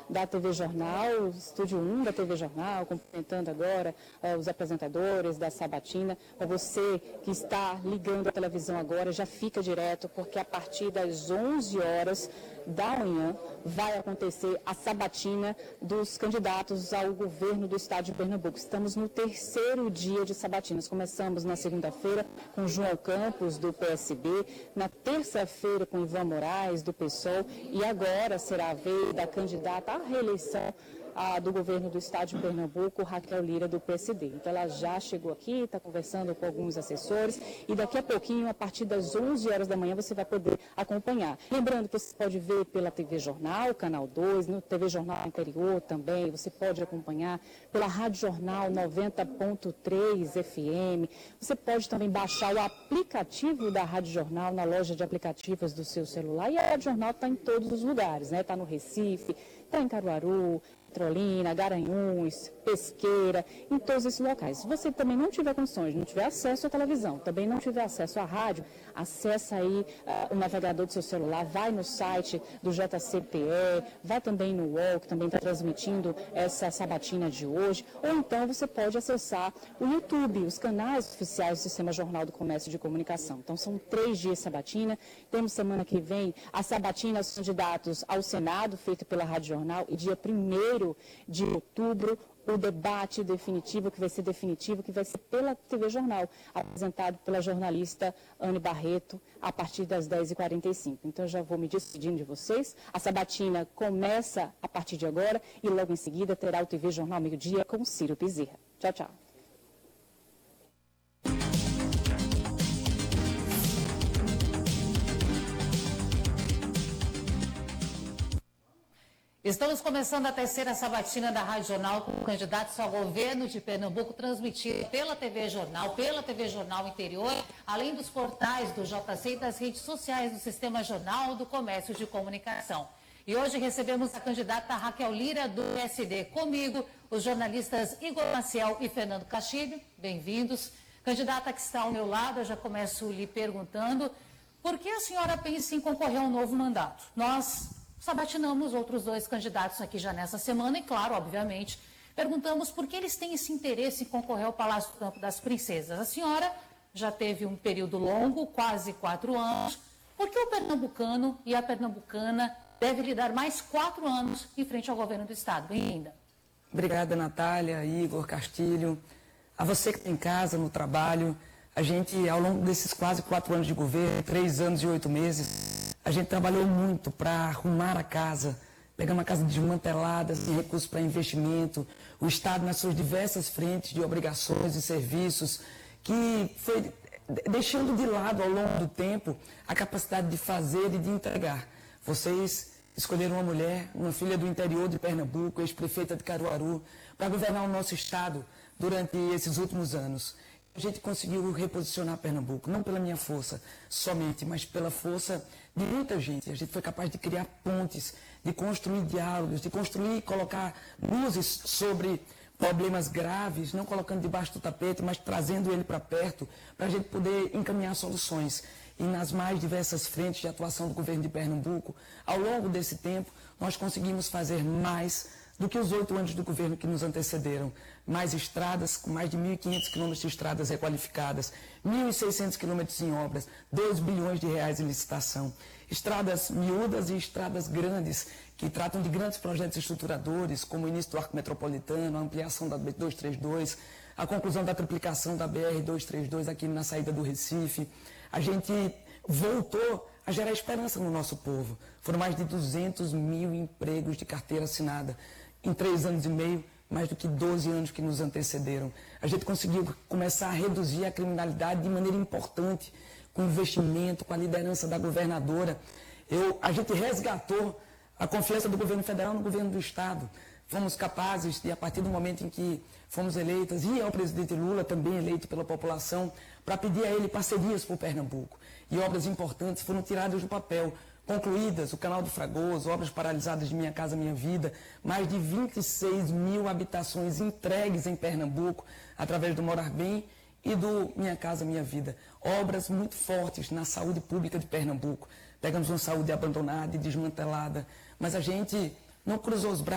da TV Jornal, Estúdio 1 da TV Jornal, cumprimentando agora os apresentadores da Sabatina. Para você que está ligando a televisão agora, já fica direto, porque a partir das 11 horas da manhã vai acontecer a sabatina dos candidatos ao governo do estado de Pernambuco. Estamos no terceiro dia de sabatinas. Começamos na segunda-feira com João Campos, do PSB, na terça-feira com Ivan Moraes, do PSOL, e agora será a vez da candidata à reeleição do governo do estado de Pernambuco, Raquel Lira, do PSD. Então, ela já chegou aqui, está conversando com alguns assessores e daqui a pouquinho, a partir das 11 horas da manhã, você vai poder acompanhar. Lembrando que você pode ver pela TV Jornal, Canal 2, no TV Jornal Interior também, você pode acompanhar pela Rádio Jornal 90.3 FM, você pode também baixar o aplicativo da Rádio Jornal na loja de aplicativos do seu celular, e a Rádio Jornal está em todos os lugares, né? Está no Recife, está em Caruaru, Petrolina, Garanhuns, Pesqueira, em todos esses locais. Se você também não tiver condições, não tiver acesso à televisão, também não tiver acesso à rádio, acessa aí o navegador do seu celular, vai no site do JCPE, vai também no UOL, que também está transmitindo essa sabatina de hoje, ou então você pode acessar o YouTube, os canais oficiais do Sistema Jornal do Comércio de Comunicação. Então, são 3 dias de sabatina. Temos semana que vem a sabatina aos candidatos ao Senado, feita pela Rádio Jornal, e dia 1º de outubro, o debate definitivo, que vai ser definitivo, que vai ser pela TV Jornal, apresentado pela jornalista Anne Barreto, a partir das 10h45. Então, eu já vou me despedindo de vocês. A sabatina começa a partir de agora e logo em seguida terá o TV Jornal Meio-Dia com Ciro Bezerra. Tchau, tchau. Estamos começando a terceira sabatina da Rádio Jornal com candidatos ao governo de Pernambuco, transmitida pela TV Jornal, pela TV Jornal Interior, além dos portais do JC e das redes sociais do Sistema Jornal do Comércio de Comunicação. E hoje recebemos a candidata Raquel Lira, do PSD. Comigo, os jornalistas Igor Maciel e Fernando Castilho. Bem-vindos. Candidata que está ao meu lado, eu já começo lhe perguntando por que a senhora pensa em concorrer a um novo mandato? Nós sabatinamos outros 2 candidatos aqui já nessa semana e, claro, obviamente, perguntamos por que eles têm esse interesse em concorrer ao Palácio do Campo das Princesas. A senhora já teve um período longo, quase 4 anos. Por que o pernambucano e a pernambucana devem lhe dar mais 4 anos em frente ao governo do Estado? Bem-vinda. Obrigada, Natália, Igor, Castilho. A você que está em casa, no trabalho, a gente, ao longo desses quase 4 anos de governo, 3 anos e 8 meses, a gente trabalhou muito para arrumar a casa, pegar uma casa desmantelada, sem recursos para investimento, o Estado nas suas diversas frentes de obrigações e serviços, que foi deixando de lado ao longo do tempo a capacidade de fazer e de entregar. Vocês escolheram uma mulher, uma filha do interior de Pernambuco, ex-prefeita de Caruaru, para governar o nosso Estado durante esses últimos anos. A gente conseguiu reposicionar Pernambuco, não pela minha força somente, mas pela força de muita gente. A gente foi capaz de criar pontes, de construir diálogos, de construir e colocar luzes sobre problemas graves, não colocando debaixo do tapete, mas trazendo ele para perto, para a gente poder encaminhar soluções. E nas mais diversas frentes de atuação do governo de Pernambuco, ao longo desse tempo, nós conseguimos fazer mais do que os 8 anos do governo que nos antecederam. Mais estradas, com mais de 1.500 quilômetros de estradas requalificadas, 1.600 quilômetros em obras, 2 bilhões de reais em licitação. Estradas miúdas e estradas grandes, que tratam de grandes projetos estruturadores, como o início do Arco Metropolitano, a ampliação da BR-232, a conclusão da triplicação da BR-232 aqui na saída do Recife. A gente voltou a gerar esperança no nosso povo. Foram mais de 200 mil empregos de carteira assinada em 3 anos e meio, mais do que 12 anos que nos antecederam. A gente conseguiu começar a reduzir a criminalidade de maneira importante, com investimento, com a liderança da governadora. A gente resgatou a confiança do governo federal no governo do Estado. Fomos capazes de, a partir do momento em que fomos eleitas, e ao presidente Lula, também eleito pela população, para pedir a ele parcerias por Pernambuco. E obras importantes foram tiradas do papel, concluídas, o Canal do Fragoso, obras paralisadas de Minha Casa Minha Vida, mais de 26 mil habitações entregues em Pernambuco, através do Morar Bem e do Minha Casa Minha Vida. Obras muito fortes na saúde pública de Pernambuco. Pegamos uma saúde abandonada e desmantelada, mas a gente não cruzou os braços.